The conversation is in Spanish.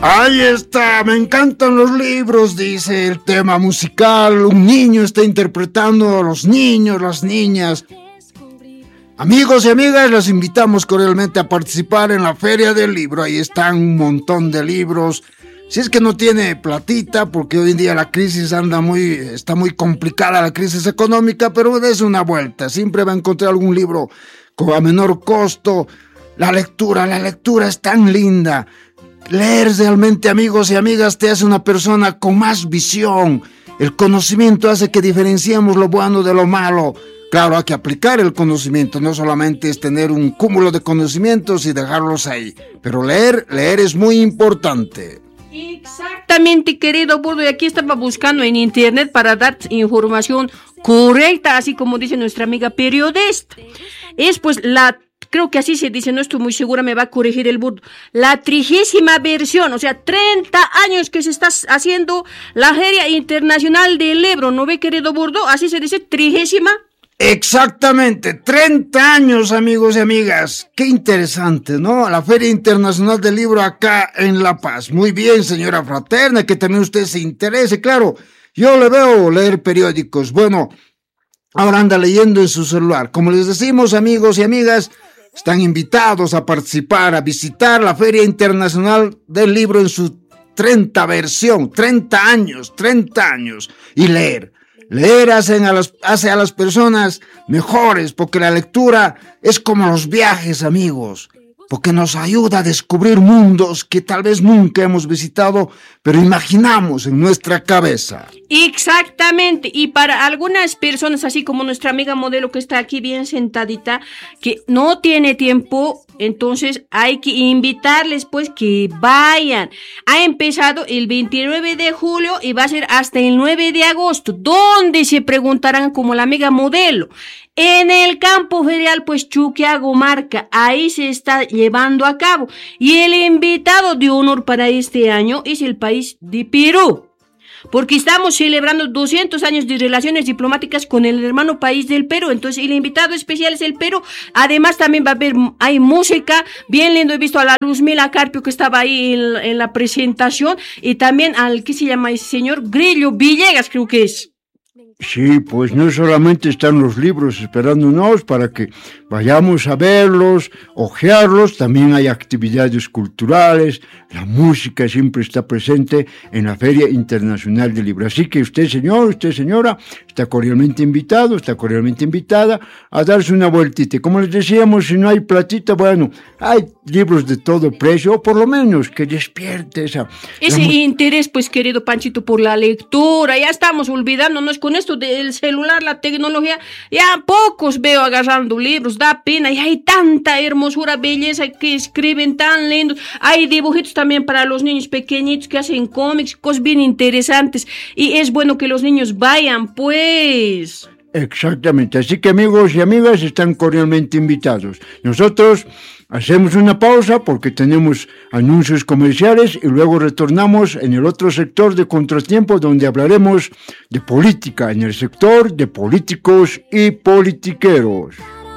Ahí está, me encantan los libros, dice el tema musical. Un niño está interpretando a los niños, las niñas. Amigos y amigas, los invitamos cordialmente a participar en la Feria del Libro. Ahí están un montón de libros. Si es que no tiene platita, porque hoy en día la crisis está muy complicada, la crisis económica, pero dése una vuelta. Siempre va a encontrar algún libro a menor costo. La lectura es tan linda. Leer realmente, amigos y amigas, te hace una persona con más visión. El conocimiento hace que diferenciemos lo bueno de lo malo. Claro, hay que aplicar el conocimiento, no solamente es tener un cúmulo de conocimientos y dejarlos ahí. Pero leer es muy importante. Exactamente, querido Burdo, y aquí estaba buscando en internet para dar información correcta, así como dice nuestra amiga periodista. Es pues creo que así se dice, no estoy muy segura, me va a corregir el Burdo, la 30ª versión, o sea, 30 años que se está haciendo la Feria Internacional del Libro, ¿no ve, querido Burdo? Así se dice, 30ª. Exactamente, 30 años, amigos y amigas. Qué interesante, ¿no? La Feria Internacional del Libro acá en La Paz. Muy bien, señora Fraterna, que también usted se interese. Claro, yo le veo leer periódicos. Bueno, ahora anda leyendo en su celular. Como les decimos, amigos y amigas, están invitados a participar, a visitar la Feria Internacional del Libro en su 30 versión, 30 años, y leer. Leer hace a las personas mejores, porque la lectura es como los viajes, amigos, porque nos ayuda a descubrir mundos que tal vez nunca hemos visitado, pero imaginamos en nuestra cabeza. Exactamente, y para algunas personas, así como nuestra amiga modelo que está aquí bien sentadita, que no tiene tiempo, entonces hay que invitarles pues que vayan. Ha empezado el 29 de julio y va a ser hasta el 9 de agosto, donde se preguntarán como la amiga modelo. En el campo ferial, pues Chuquiagomarca, ahí se está llevando a cabo. Y el invitado de honor para este año es el país de Perú, porque estamos celebrando 200 años de relaciones diplomáticas con el hermano país del Perú. Entonces el invitado especial es el Perú. Además también hay música, bien lindo. He visto a la Luzmila Carpio que estaba ahí en la presentación, y también al, ¿qué se llama ese señor? Grillo Villegas, creo que es. Sí, pues no solamente están los libros esperándonos para que vayamos a verlos, hojearlos, también hay actividades culturales, la música siempre está presente en la Feria Internacional del Libro. Así que usted, señor, usted, señora, está cordialmente invitado, está cordialmente invitada a darse una vueltita. Como les decíamos, si no hay platita, bueno, hay libros de todo precio, o por lo menos que despierte ese interés, pues, querido Panchito, por la lectura. Ya estamos olvidándonos con esto del celular, la tecnología, ya pocos veo agarrando libros, da pena, y hay tanta hermosura, belleza, que escriben tan lindos. Hay dibujitos también para los niños pequeñitos que hacen cómics, cosas bien interesantes, y es bueno que los niños vayan, pues. Exactamente, así que amigos y amigas están cordialmente invitados. Nosotros hacemos una pausa porque tenemos anuncios comerciales y luego retornamos en el otro sector de Contratiempo, donde hablaremos de política, en el sector de políticos y politiqueros.